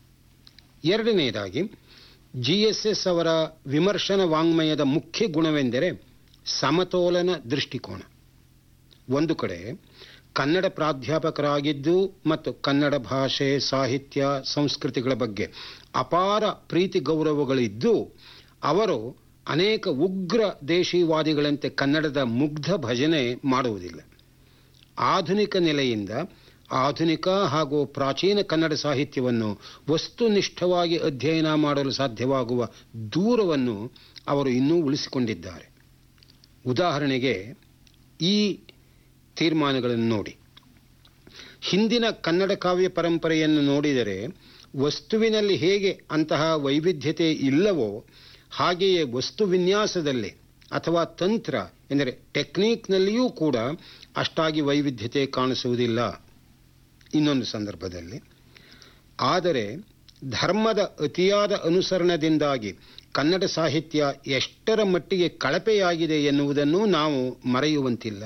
ಎರಡನೆಯದಾಗಿ, ಜಿಎಸ್ಎಸ್ ಅವರ ವಿಮರ್ಶನ ವಾಂಗ್ಮಯದ ಮುಖ್ಯ ಗುಣವೆಂದರೆ ಸಮತೋಲನ ದೃಷ್ಟಿಕೋನ. ಒಂದು ಕಡೆ ಕನ್ನಡ ಪ್ರಾಧ್ಯಾಪಕರಾಗಿದ್ದು ಮತ್ತು ಕನ್ನಡ ಭಾಷೆ, ಸಾಹಿತ್ಯ, ಸಂಸ್ಕೃತಿಗಳ ಬಗ್ಗೆ ಅಪಾರ ಪ್ರೀತಿ ಗೌರವಗಳಿದ್ದು ಅವರು ಅನೇಕ ಉಗ್ರ ದೇಶೀವಾದಿಗಳಂತೆ ಕನ್ನಡದ ಮುಗ್ಧ ಭಜನೆ ಮಾಡುವುದಿಲ್ಲ. ಆಧುನಿಕ ನೆಲೆಯಿಂದ ಆಧುನಿಕ ಹಾಗೂ ಪ್ರಾಚೀನ ಕನ್ನಡ ಸಾಹಿತ್ಯವನ್ನು ವಸ್ತುನಿಷ್ಠವಾಗಿ ಅಧ್ಯಯನ ಮಾಡಲು ಸಾಧ್ಯವಾಗುವ ದೂರವನ್ನು ಅವರು ಇನ್ನೂ ಉಳಿಸಿಕೊಂಡಿದ್ದಾರೆ. ಉದಾಹರಣೆಗೆ ಈ ತೀರ್ಮಾನಗಳನ್ನು ನೋಡಿ. ಹಿಂದಿನ ಕನ್ನಡ ಕಾವ್ಯ ಪರಂಪರೆಯನ್ನು ನೋಡಿದರೆ ವಸ್ತುವಿನಲ್ಲಿ ಹೇಗೆ ಅಂತಹ ವೈವಿಧ್ಯತೆ ಇಲ್ಲವೋ ಹಾಗೆಯೇ ವಸ್ತು ವಿನ್ಯಾಸದಲ್ಲಿ ಅಥವಾ ತಂತ್ರ ಎಂದರೆ ಟೆಕ್ನಿಕ್ನಲ್ಲಿಯೂ ಕೂಡ ಅಷ್ಟಾಗಿ ವೈವಿಧ್ಯತೆ ಕಾಣಿಸುವುದಿಲ್ಲ ಇನ್ನೊಂದು ಸಂದರ್ಭದಲ್ಲಿ. ಆದರೆ ಧರ್ಮದ ಅತಿಯಾದ ಅನುಸರಣದಿಂದಾಗಿ ಕನ್ನಡ ಸಾಹಿತ್ಯ ಎಷ್ಟರ ಮಟ್ಟಿಗೆ ಕಳಪೆಯಾಗಿದೆ ಎನ್ನುವುದನ್ನು ನಾವು ಮರೆಯುವಂತಿಲ್ಲ.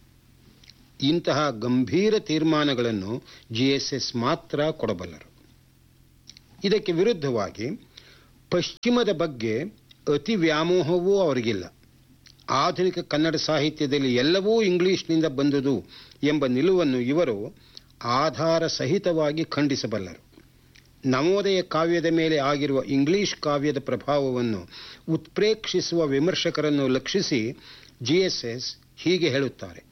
ಇಂತಹ ಗಂಭೀರ ತೀರ್ಮಾನಗಳನ್ನು ಜಿಎಸ್ಎಸ್ ಮಾತ್ರ ಕೊಡಬಲ್ಲರು. ಇದಕ್ಕೆ ವಿರುದ್ಧವಾಗಿ ಪಶ್ಚಿಮದ ಬಗ್ಗೆ ಅತಿ ವ್ಯಾಮೋಹವೂ ಅವರಿಗಿಲ್ಲ. ಆಧುನಿಕ ಕನ್ನಡ ಸಾಹಿತ್ಯದಲ್ಲಿ ಎಲ್ಲವೂ ಇಂಗ್ಲಿಷ್ನಿಂದ ಬಂದುದು ಎಂಬ ನಿಲುವನ್ನು ಇವರು ಆಧಾರ ಸಹಿತವಾಗಿ ಖಂಡಿಸಬಲ್ಲರು. ನವೋದಯ ಕಾವ್ಯದ ಮೇಲೆ ಆಗಿರುವ ಇಂಗ್ಲಿಷ್ ಕಾವ್ಯದ ಪ್ರಭಾವವನ್ನು ಉತ್ಪ್ರೇಕ್ಷಿಸುವ ವಿಮರ್ಶಕರನ್ನು ಲಕ್ಷಿಸಿ ಜಿಎಸ್ಎಸ್ ಹೀಗೆ ಹೇಳುತ್ತಾರೆ: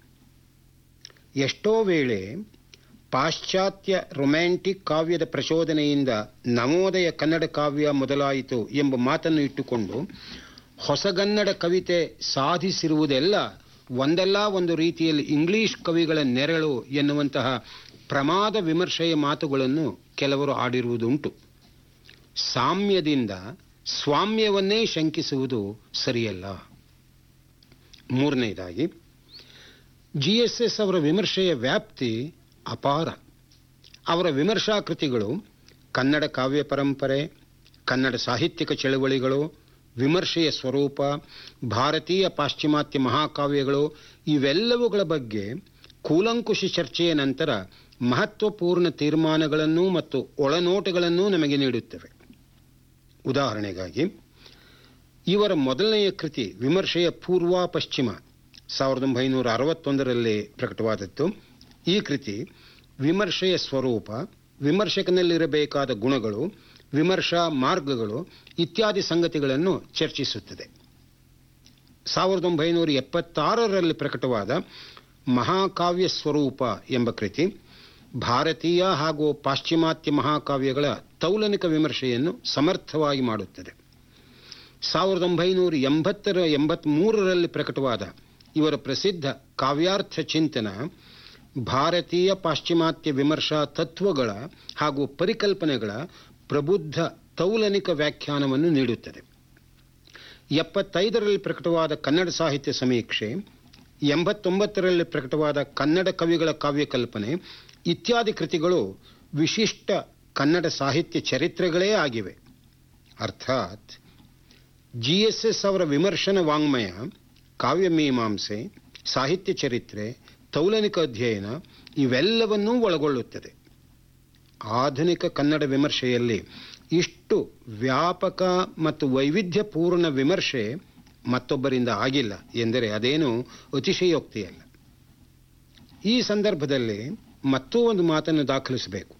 ಎಷ್ಟೋ ವೇಳೆ ಪಾಶ್ಚಾತ್ಯ ರೊಮ್ಯಾಂಟಿಕ್ ಕಾವ್ಯದ ಪ್ರಚೋದನೆಯಿಂದ ನವೋದಯ ಕನ್ನಡ ಕಾವ್ಯ ಮೊದಲಾಯಿತು ಎಂಬ ಮಾತನ್ನು ಇಟ್ಟುಕೊಂಡು ಹೊಸಗನ್ನಡ ಕವಿತೆ ಸಾಧಿಸಿರುವುದೆಲ್ಲ ಒಂದಲ್ಲ ಒಂದು ರೀತಿಯಲ್ಲಿ ಇಂಗ್ಲಿಷ್ ಕವಿಗಳ ನೆರಳು ಎನ್ನುವಂತಹ ಪ್ರಮಾದ ವಿಮರ್ಶೆಯ ಮಾತುಗಳನ್ನು ಕೆಲವರು ಆಡಿರುವುದುಂಟು. ಸಾಮ್ಯದಿಂದ ಸ್ವಾಮ್ಯವನ್ನೇ ಶಂಕಿಸುವುದು ಸರಿಯಲ್ಲ. ಮೂರನೇದಾಗಿ, ಜಿ ಎಸ್ ಎಸ್ ಅವರ ವಿಮರ್ಶೆಯ ವ್ಯಾಪ್ತಿ ಅಪಾರ. ಅವರ ವಿಮರ್ಶಾ ಕೃತಿಗಳು ಕನ್ನಡ ಕಾವ್ಯ ಪರಂಪರೆ, ಕನ್ನಡ ಸಾಹಿತ್ಯಿಕ ಚಳವಳಿಗಳು, ವಿಮರ್ಶೆಯ ಸ್ವರೂಪ, ಭಾರತೀಯ ಪಾಶ್ಚಿಮಾತ್ಯ ಮಹಾಕಾವ್ಯಗಳು ಇವೆಲ್ಲವುಗಳ ಬಗ್ಗೆ ಕೂಲಂಕುಷಿ ಚರ್ಚೆಯ ನಂತರ ಮಹತ್ವಪೂರ್ಣ ತೀರ್ಮಾನಗಳನ್ನು ಮತ್ತು ಒಳನೋಟಗಳನ್ನು ನಮಗೆ ನೀಡುತ್ತವೆ. ಉದಾಹರಣೆಗಾಗಿ, ಇವರ ಮೊದಲನೆಯ ಕೃತಿ ವಿಮರ್ಶೆಯ ಪೂರ್ವ ಪಶ್ಚಿಮ ಸಾವಿರದ ಒಂಬೈನೂರ ಅರವತ್ತೊಂದರಲ್ಲಿ ಪ್ರಕಟವಾದದ್ದು. ಈ ಕೃತಿ ವಿಮರ್ಶೆಯ ಸ್ವರೂಪ, ವಿಮರ್ಶಕನಲ್ಲಿರಬೇಕಾದ ಗುಣಗಳು, ವಿಮರ್ಶಾ ಮಾರ್ಗಗಳು ಇತ್ಯಾದಿ ಸಂಗತಿಗಳನ್ನು ಚರ್ಚಿಸುತ್ತದೆ. ಸಾವಿರದ ಒಂಬೈನೂರ ಎಪ್ಪತ್ತಾರರಲ್ಲಿ ಪ್ರಕಟವಾದ ಮಹಾಕಾವ್ಯ ಸ್ವರೂಪ ಎಂಬ ಕೃತಿ ಭಾರತೀಯ ಹಾಗೂ ಪಾಶ್ಚಿಮಾತ್ಯ ಮಹಾಕಾವ್ಯಗಳ ತೌಲನಿಕ ವಿಮರ್ಶೆಯನ್ನು ಸಮರ್ಥವಾಗಿ ಮಾಡುತ್ತದೆ. ಸಾವಿರದ ಒಂಬೈನೂರ ಎಂಬತ್ತರ ಎಂಬತ್ಮೂರರಲ್ಲಿ ಪ್ರಕಟವಾದ ಇವರ ಪ್ರಸಿದ್ಧ ಕಾವ್ಯಾರ್ಥ ಚಿಂತನ ಭಾರತೀಯ ಪಾಶ್ಚಿಮಾತ್ಯ ವಿಮರ್ಶಾ ತತ್ವಗಳ ಹಾಗೂ ಪರಿಕಲ್ಪನೆಗಳ ಪ್ರಬುದ್ಧ ತೌಲನಿಕ ವ್ಯಾಖ್ಯಾನವನ್ನು ನೀಡುತ್ತದೆ. ಎಪ್ಪತ್ತೈದರಲ್ಲಿ ಪ್ರಕಟವಾದ ಕನ್ನಡ ಸಾಹಿತ್ಯ ಸಮೀಕ್ಷೆ, ಎಂಬತ್ತೊಂಬತ್ತರಲ್ಲಿ ಪ್ರಕಟವಾದ ಕನ್ನಡ ಕವಿಗಳ ಕಾವ್ಯಕಲ್ಪನೆ ಇತ್ಯಾದಿ ಕೃತಿಗಳು ವಿಶಿಷ್ಟ ಕನ್ನಡ ಸಾಹಿತ್ಯ ಚರಿತ್ರೆಗಳೇ ಆಗಿವೆ. ಅರ್ಥಾತ್ ಜಿ ಎಸ್ ಎಸ್ ಅವರ ವಿಮರ್ಶನ ವಾಂಗ್ಮಯ ಕಾವ್ಯಮೀಮಾಂಸೆ, ಸಾಹಿತ್ಯ ಚರಿತ್ರೆ, ತೌಲನಿಕ ಅಧ್ಯಯನ ಇವೆಲ್ಲವನ್ನೂ ಒಳಗೊಳ್ಳುತ್ತದೆ. ಆಧುನಿಕ ಕನ್ನಡ ವಿಮರ್ಶೆಯಲ್ಲಿ ಇಷ್ಟು ವ್ಯಾಪಕ ಮತ್ತು ವೈವಿಧ್ಯಪೂರ್ಣ ವಿಮರ್ಶೆ ಮತ್ತೊಬ್ಬರಿಂದ ಆಗಿಲ್ಲ ಎಂದರೆ ಅದೇನು ಅತಿಶಯೋಕ್ತಿಯಲ್ಲ. ಈ ಸಂದರ್ಭದಲ್ಲಿ ಮತ್ತೂ ಒಂದು ಮಾತನ್ನು ದಾಖಲಿಸಬೇಕು.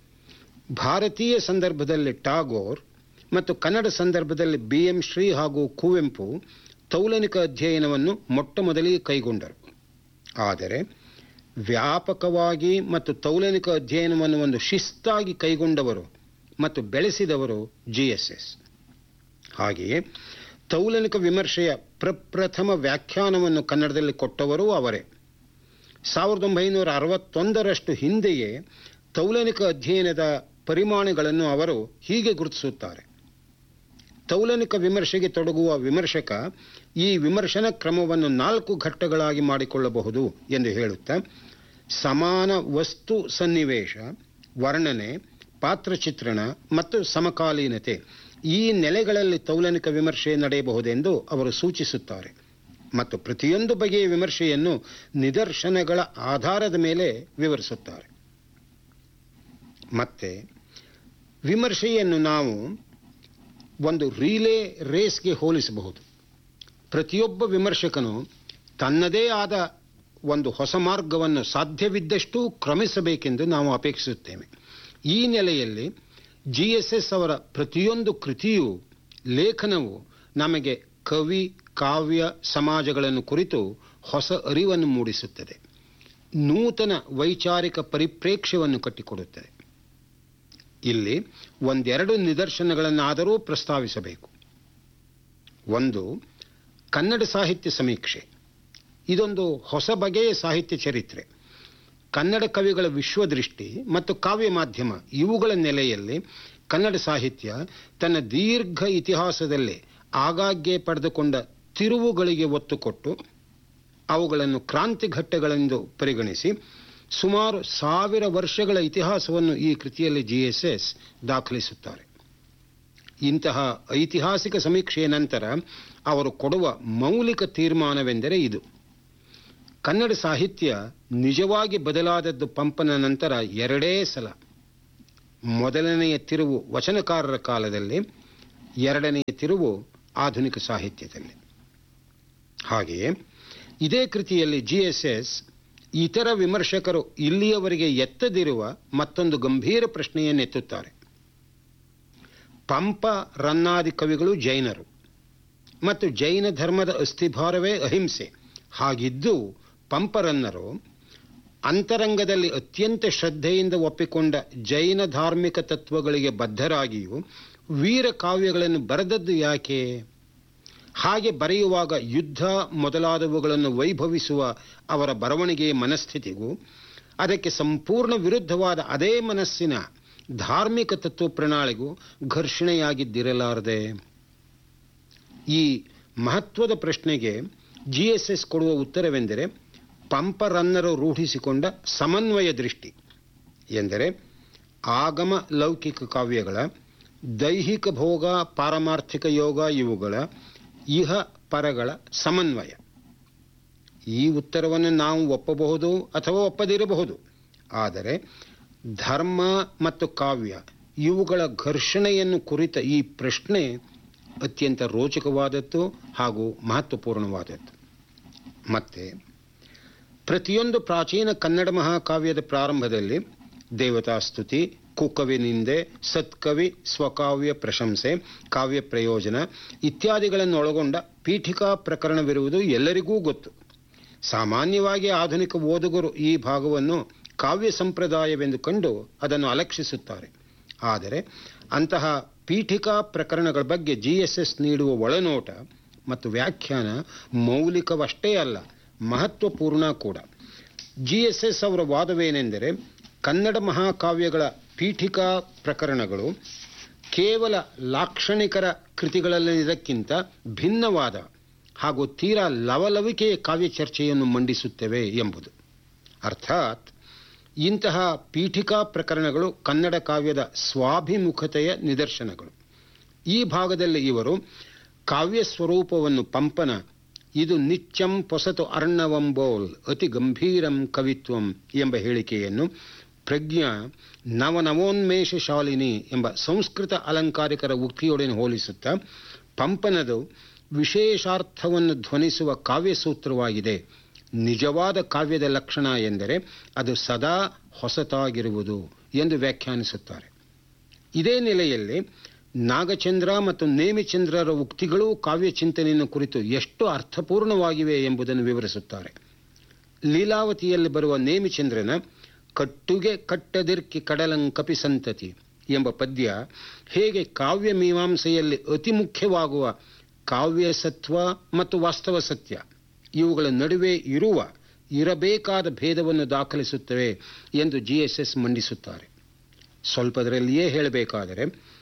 ಭಾರತೀಯ ಸಂದರ್ಭದಲ್ಲಿ ಟಾಗೋರ್ ಮತ್ತು ಕನ್ನಡ ಸಂದರ್ಭದಲ್ಲಿ ಬಿ ಎಂ ಶ್ರೀ ಹಾಗೂ ಕುವೆಂಪು ತೌಲನಿಕ ಅಧ್ಯಯನವನ್ನು ಮೊಟ್ಟ ಮೊದಲಿಗೆ ಕೈಗೊಂಡರು. ಆದರೆ ವ್ಯಾಪಕವಾಗಿ ಮತ್ತು ತೌಲನಿಕ ಅಧ್ಯಯನವನ್ನು ಒಂದು ಶಿಸ್ತಾಗಿ ಕೈಗೊಂಡವರು ಮತ್ತು ಬೆಳೆಸಿದವರು ಜಿ ಎಸ್ ಎಸ್. ಹಾಗೆಯೇ ತೌಲನಿಕ ವಿಮರ್ಶೆಯ ಪ್ರಪ್ರಥಮ ವ್ಯಾಖ್ಯಾನವನ್ನು ಕನ್ನಡದಲ್ಲಿ ಕೊಟ್ಟವರೂ ಅವರೇ. ಸಾವಿರದ ಒಂಬೈನೂರ ಅರವತ್ತೊಂದರಷ್ಟು ಹಿಂದೆಯೇ ತೌಲನಿಕ ಅಧ್ಯಯನದ ಪರಿಮಾಣಗಳನ್ನು ಅವರು ಹೀಗೆ ಗುರುತಿಸುತ್ತಾರೆ. ತೌಲನಿಕ ವಿಮರ್ಶೆಗೆ ತೊಡಗುವ ವಿಮರ್ಶಕ ಈ ವಿಮರ್ಶನ ಕ್ರಮವನ್ನು ನಾಲ್ಕು ಘಟ್ಟಗಳಾಗಿ ಮಾಡಿಕೊಳ್ಳಬಹುದು ಎಂದು ಹೇಳುತ್ತಾ, ಸಮಾನ ವಸ್ತು ಸನ್ನಿವೇಶ, ವರ್ಣನೆ, ಪಾತ್ರಚಿತ್ರಣ ಮತ್ತು ಸಮಕಾಲೀನತೆ ಈ ನೆಲೆಗಳಲ್ಲಿ ತೌಲನಿಕ ವಿಮರ್ಶೆ ನಡೆಯಬಹುದೆಂದು ಅವರು ಸೂಚಿಸುತ್ತಾರೆ ಮತ್ತು ಪ್ರತಿಯೊಂದು ಬಗೆಯ ವಿಮರ್ಶೆಯನ್ನು ನಿದರ್ಶನಗಳ ಆಧಾರದ ಮೇಲೆ ವಿವರಿಸುತ್ತಾರೆ. ಮತ್ತೆ ವಿಮರ್ಶೆಯನ್ನು ನಾವು ಒಂದು ರೀಲೇ ರೇಸ್ಗೆ ಹೋಲಿಸಬಹುದು. ಪ್ರತಿಯೊಬ್ಬ ವಿಮರ್ಶಕನು ತನ್ನದೇ ಆದ ಒಂದು ಹೊಸ ಮಾರ್ಗವನ್ನು ಸಾಧ್ಯವಿದ್ದಷ್ಟು ಕ್ರಮಿಸಬೇಕೆಂದು ನಾವು ಅಪೇಕ್ಷಿಸುತ್ತೇವೆ. ಈ ನೆಲೆಯಲ್ಲಿ ಜಿ ಎಸ್ ಎಸ್ ಅವರ ಪ್ರತಿಯೊಂದು ಕೃತಿಯೂ ಲೇಖನವು ನಮಗೆ ಕವಿ, ಕಾವ್ಯ, ಸಮಾಜಗಳನ್ನು ಕುರಿತು ಹೊಸ ಅರಿವನ್ನು ಮೂಡಿಸುತ್ತದೆ, ನೂತನ ವೈಚಾರಿಕ ಪರಿಪ್ರೇಕ್ಷ್ಯವನ್ನು ಕಟ್ಟಿಕೊಡುತ್ತದೆ. ಇಲ್ಲಿ ಒಂದೆರಡು ನಿದರ್ಶನಗಳನ್ನಾದರೂ ಪ್ರಸ್ತಾವಿಸಬೇಕು. ಒಂದು, ಕನ್ನಡ ಸಾಹಿತ್ಯ ಸಮೀಕ್ಷೆ. ಇದೊಂದು ಹೊಸ ಬಗೆಯ ಸಾಹಿತ್ಯ ಚರಿತ್ರೆ. ಕನ್ನಡ ಕವಿಗಳ ವಿಶ್ವದೃಷ್ಟಿ ಮತ್ತು ಕಾವ್ಯ ಮಾಧ್ಯಮ ಇವುಗಳ ನೆಲೆಯಲ್ಲಿ ಕನ್ನಡ ಸಾಹಿತ್ಯ ತನ್ನ ದೀರ್ಘ ಇತಿಹಾಸದಲ್ಲಿ ಆಗಾಗ್ಗೆ ಪಡೆದುಕೊಂಡ ತಿರುವುಗಳಿಗೆ ಒತ್ತು ಕೊಟ್ಟು ಅವುಗಳನ್ನು ಕ್ರಾಂತಿಘಟ್ಟಗಳೆಂದು ಪರಿಗಣಿಸಿ ಸುಮಾರು ಸಾವಿರ ವರ್ಷಗಳ ಇತಿಹಾಸವನ್ನು ಈ ಕೃತಿಯಲ್ಲಿ ಜಿ ಎಸ್ ಎಸ್ ದಾಖಲಿಸುತ್ತಾರೆ. ಇಂತಹ ಐತಿಹಾಸಿಕ ಸಮೀಕ್ಷೆಯ ನಂತರ ಅವರು ಕೊಡುವ ಮೌಲಿಕ ತೀರ್ಮಾನವೆಂದರೆ ಇದು: ಕನ್ನಡ ಸಾಹಿತ್ಯ ನಿಜವಾಗಿ ಬದಲಾದದ್ದು ಪಂಪನ ನಂತರ ಎರಡೇ ಸಲ. ಮೊದಲನೆಯ ತಿರುವು ವಚನಕಾರರ ಕಾಲದಲ್ಲಿ, ಎರಡನೆಯ ತಿರುವು ಆಧುನಿಕ ಸಾಹಿತ್ಯದಲ್ಲಿ. ಹಾಗೆಯೇ ಇದೇ ಕೃತಿಯಲ್ಲಿ ಜಿ ಎಸ್ ಎಸ್ ಇತರ ವಿಮರ್ಶಕರು ಇಲ್ಲಿಯವರೆಗೆ ಎತ್ತದಿರುವ ಮತ್ತೊಂದು ಗಂಭೀರ ಪ್ರಶ್ನೆಯನ್ನೆತ್ತುತ್ತಾರೆ. ಪಂಪ, ರನ್ನಾದಿ ಕವಿಗಳು ಜೈನರು ಮತ್ತು ಜೈನ ಧರ್ಮದ ಅಸ್ಥಿಭಾರವೇ ಅಹಿಂಸೆ. ಹಾಗಿದ್ದು ಪಂಪರನ್ನರು ಅಂತರಂಗದಲ್ಲಿ ಅತ್ಯಂತ ಶ್ರದ್ಧೆಯಿಂದ ಒಪ್ಪಿಕೊಂಡ ಜೈನ ಧಾರ್ಮಿಕ ತತ್ವಗಳಿಗೆ ಬದ್ಧರಾಗಿಯೂ ವೀರ ಕಾವ್ಯಗಳನ್ನು ಬರೆದದ್ದು ಯಾಕೆ? ಹಾಗೆ ಬರೆಯುವಾಗ ಯುದ್ಧ ಮೊದಲಾದವುಗಳನ್ನು ವೈಭವಿಸುವ ಅವರ ಬರವಣಿಗೆಯ ಮನಸ್ಥಿತಿಗೂ ಅದಕ್ಕೆ ಸಂಪೂರ್ಣ ವಿರುದ್ಧವಾದ ಅದೇ ಮನಸ್ಸಿನ ಧಾರ್ಮಿಕ ತತ್ವ ಪ್ರಣಾಳಿಗೂ ಘರ್ಷಣೆಯಾಗಿದ್ದಿರಲಾರದೆ. ಈ ಮಹತ್ವದ ಪ್ರಶ್ನೆಗೆ ಜಿ ಎಸ್ ಎಸ್ ಕೊಡುವ ಉತ್ತರವೆಂದರೆ ಪಂಪರನ್ನರು ರೂಢಿಸಿಕೊಂಡ ಸಮನ್ವಯ ದೃಷ್ಟಿ ಎಂದರೆ ಆಗಮ ಲೌಕಿಕ ಕಾವ್ಯಗಳ, ದೈಹಿಕ ಭೋಗ ಪಾರಮಾರ್ಥಿಕ ಯೋಗ ಇವುಗಳ ಇಹ ಪರಗಳ ಸಮನ್ವಯ. ಈ ಉತ್ತರವನ್ನು ನಾವು ಒಪ್ಪಬಹುದು ಅಥವಾ ಒಪ್ಪದಿರಬಹುದು. ಆದರೆ ಧರ್ಮ ಮತ್ತು ಕಾವ್ಯ ಇವುಗಳ ಘರ್ಷಣೆಯನ್ನು ಕುರಿತ ಈ ಪ್ರಶ್ನೆ ಅತ್ಯಂತ ರೋಚಕವಾದದ್ದು ಹಾಗೂ ಮಹತ್ವಪೂರ್ಣವಾದದ್ದು. ಮತ್ತೆ ಪ್ರತಿಯೊಂದು ಪ್ರಾಚೀನ ಕನ್ನಡ ಮಹಾಕಾವ್ಯದ ಪ್ರಾರಂಭದಲ್ಲಿ ದೇವತಾಸ್ತುತಿ, ಕುಕವಿ ನಿಂದೆ, ಸತ್ಕವಿ ಸ್ವಕಾವ್ಯ ಪ್ರಶಂಸೆ, ಕಾವ್ಯ ಪ್ರಯೋಜನ ಇತ್ಯಾದಿಗಳನ್ನು ಒಳಗೊಂಡ ಪೀಠಿಕಾ ಪ್ರಕರಣವಿರುವುದು ಎಲ್ಲರಿಗೂ ಗೊತ್ತು. ಸಾಮಾನ್ಯವಾಗಿ ಆಧುನಿಕ ಓದುಗರು ಈ ಭಾಗವನ್ನು ಕಾವ್ಯ ಸಂಪ್ರದಾಯವೆಂದು ಕಂಡು ಅದನ್ನು ಅಲಕ್ಷಿಸುತ್ತಾರೆ. ಆದರೆ ಅಂತಹ ಪೀಠಿಕಾ ಪ್ರಕರಣಗಳ ಬಗ್ಗೆ ಜಿ ಎಸ್ ಎಸ್ ನೀಡುವ ಒಳನೋಟ ಮತ್ತು ವ್ಯಾಖ್ಯಾನ ಮೌಲಿಕವಷ್ಟೇ ಅಲ್ಲ, ಮಹತ್ವಪೂರ್ಣ ಕೂಡ. ಜಿ ಎಸ್ ಎಸ್ ಅವರ ವಾದವೇನೆಂದರೆ ಕನ್ನಡ ಮಹಾಕಾವ್ಯಗಳ ಪೀಠಿಕಾ ಪ್ರಕರಣಗಳು ಕೇವಲ ಲಾಕ್ಷಣಿಕರ ಕೃತಿಗಳಲ್ಲಿದ್ದಕ್ಕಿಂತ ಭಿನ್ನವಾದ ಹಾಗೂ ತೀರಾ ಲವಲವಿಕೆಯ ಕಾವ್ಯ ಚರ್ಚೆಯನ್ನು ಮಂಡಿಸುತ್ತವೆ ಎಂಬುದು. ಅರ್ಥಾತ್ ಇಂತಹ ಪೀಠಿಕಾ ಪ್ರಕರಣಗಳು ಕನ್ನಡ ಕಾವ್ಯದ ಸ್ವಾಭಿಮುಖತೆಯ ನಿದರ್ಶನಗಳು. ಈ ಭಾಗದಲ್ಲಿ ಇವರು ಕಾವ್ಯ ಸ್ವರೂಪವನ್ನು ಪಂಪನ ಇದು ನಿಚ್ಚಂ ಪೊಸತು ಅರ್ಣವಂಬೋಲ್ ಅತಿ ಗಂಭೀರಂ ಕವಿತ್ವಂ ಎಂಬ ಹೇಳಿಕೆಯನ್ನು ಪ್ರಜ್ಞಾ ನವನವೋನ್ಮೇಷ ಶಾಲಿನಿ ಎಂಬ ಸಂಸ್ಕೃತ ಅಲಂಕಾರಿಕರ ಉಕ್ತಿಯೊಡನೆ ಹೋಲಿಸುತ್ತಾ ಪಂಪನದು ವಿಶೇಷಾರ್ಥವನ್ನು ಧ್ವನಿಸುವ ಕಾವ್ಯಸೂತ್ರವಾಗಿದೆ. ನಿಜವಾದ ಕಾವ್ಯದ ಲಕ್ಷಣ ಎಂದರೆ ಅದು ಸದಾ ಹೊಸತಾಗಿರುವುದು ಎಂದು ವ್ಯಾಖ್ಯಾನಿಸುತ್ತಾರೆ. ಇದೇ ನೆಲೆಯಲ್ಲಿ ನಾಗಚಂದ್ರ ಮತ್ತು ನೇಮಿಚಂದ್ರರ ಉಕ್ತಿಗಳೂ ಕಾವ್ಯ ಚಿಂತನೆಯನ್ನು ಕುರಿತು ಎಷ್ಟು ಅರ್ಥಪೂರ್ಣವಾಗಿವೆ ಎಂಬುದನ್ನು ವಿವರಿಸುತ್ತಾರೆ. ಲೀಲಾವತಿಯಲ್ಲಿ ಬರುವ ನೇಮಿಚಂದ್ರನ ಕಟ್ಟುಗೆ ಕಟ್ಟದಿರ್ಕಿ ಕಡಲಂಕಪಿ ಸಂತತಿ ಎಂಬ ಪದ್ಯ ಹೇಗೆ ಕಾವ್ಯ ಮೀಮಾಂಸೆಯಲ್ಲಿ ಅತಿ ಮುಖ್ಯವಾಗುವ ಕಾವ್ಯ ಸತ್ವ ಮತ್ತು ವಾಸ್ತವ ಸತ್ಯ ಇವುಗಳ ನಡುವೆ ಇರುವ ಇರಬೇಕಾದ ಭೇದವನ್ನು ದಾಖಲಿಸುತ್ತವೆ ಎಂದು ಜಿ ಎಸ್ ಎಸ್ ಮಂಡಿಸುತ್ತಾರೆ. ಸ್ವಲ್ಪದರಲ್ಲಿಯೇ ಹೇಳಬೇಕಾದರೆ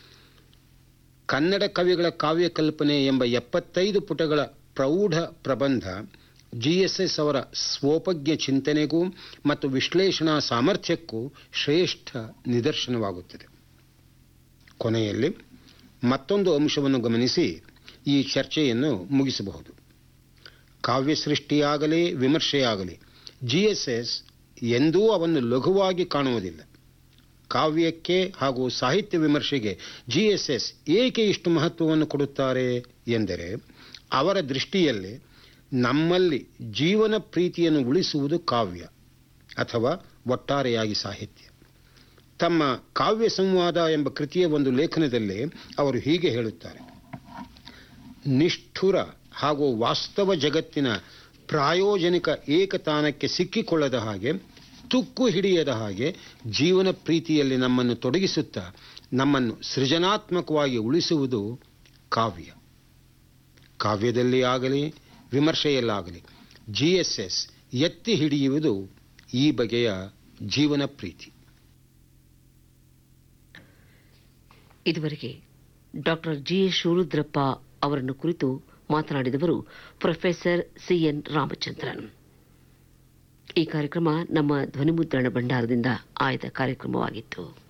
ಕನ್ನಡ ಕವಿಗಳ ಕಾವ್ಯ ಕಲ್ಪನೆ ಎಂಬ ಎಪ್ಪತ್ತೈದು ಪುಟಗಳ ಪ್ರೌಢ ಪ್ರಬಂಧ ಜಿ ಎಸ್ ಎಸ್ ಅವರ ಸ್ವೋಪಜ್ಞ ಚಿಂತನೆಗೂ ಮತ್ತು ವಿಶ್ಲೇಷಣಾ ಸಾಮರ್ಥ್ಯಕ್ಕೂ ಶ್ರೇಷ್ಠ ನಿದರ್ಶನವಾಗುತ್ತದೆ. ಕೊನೆಯಲ್ಲಿ ಮತ್ತೊಂದು ಅಂಶವನ್ನು ಗಮನಿಸಿ ಈ ಚರ್ಚೆಯನ್ನು ಮುಗಿಸಬಹುದು. ಕಾವ್ಯ ಸೃಷ್ಟಿಯಾಗಲಿ ವಿಮರ್ಶೆಯಾಗಲಿ ಜಿ ಎಸ್ ಎಸ್ ಎಂದೂ ಅವನ್ನು ಲಘುವಾಗಿ ಕಾಣುವುದಿಲ್ಲ. ಕಾವ್ಯಕ್ಕೆ ಹಾಗೂ ಸಾಹಿತ್ಯ ವಿಮರ್ಶೆಗೆ ಜಿ ಎಸ್ ಎಸ್ ಏಕೆ ಇಷ್ಟು ಮಹತ್ವವನ್ನು ಕೊಡುತ್ತಾರೆ ಎಂದರೆ ಅವರ ದೃಷ್ಟಿಯಲ್ಲಿ ನಮ್ಮಲ್ಲಿ ಜೀವನ ಪ್ರೀತಿಯನ್ನು ಉಳಿಸುವುದು ಕಾವ್ಯ ಅಥವಾ ಒಟ್ಟಾರೆಯಾಗಿ ಸಾಹಿತ್ಯ. ತಮ್ಮ ಕಾವ್ಯ ಸಂವಾದ ಎಂಬ ಕೃತಿಯ ಒಂದು ಲೇಖನದಲ್ಲಿ ಅವರು ಹೀಗೆ ಹೇಳುತ್ತಾರೆ: ನಿಷ್ಠುರ ಹಾಗೂ ವಾಸ್ತವ ಜಗತ್ತಿನ ಪ್ರಾಯೋಜನಿಕ ಏಕತಾನಕ್ಕೆ ಸಿಕ್ಕಿಕೊಳ್ಳದ ಹಾಗೆ, ತುಕ್ಕು ಹಿಡಿಯದ ಹಾಗೆ ಜೀವನ ಪ್ರೀತಿಯಲ್ಲಿ ನಮ್ಮನ್ನು ತೊಡಗಿಸುತ್ತಾ ನಮ್ಮನ್ನು ಸೃಜನಾತ್ಮಕವಾಗಿ ಉಳಿಸುವುದು ಕಾವ್ಯ. ಕಾವ್ಯದಲ್ಲಿ ಆಗಲಿ ವಿಮರ್ಶೆಯಲ್ಲಾಗಲಿ ಜಿ ಎಸ್ ಎಸ್ ಎತ್ತಿ ಹಿಡಿಯುವುದು ಈ ಬಗೆಯ ಜೀವನ ಪ್ರೀತಿ. ಇದುವರೆಗೆ ಡಾಕ್ಟರ್ ಜಿ ಎಸ್ ಶಿವರುದ್ರಪ್ಪ ಅವರನ್ನು ಕುರಿತು ಮಾತನಾಡಿದವರು ಪ್ರೊಫೆಸರ್ ಸಿ ಎನ್ ರಾಮಚಂದ್ರನ್. ಈ ಕಾರ್ಯಕ್ರಮ ನಮ್ಮ ಧ್ವನಿಮುದ್ರಣ ಭಂಡಾರದಿಂದ ಆಯ್ದ ಕಾರ್ಯಕ್ರಮವಾಗಿತ್ತು.